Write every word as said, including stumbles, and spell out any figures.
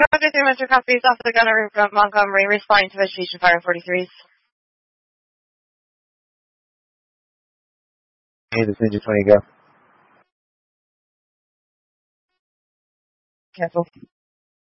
Copy three, Mister Copies off the gunner from Montgomery, responding to vegetation fire forty-threes. Hey, this Ninja twenty, go. Careful.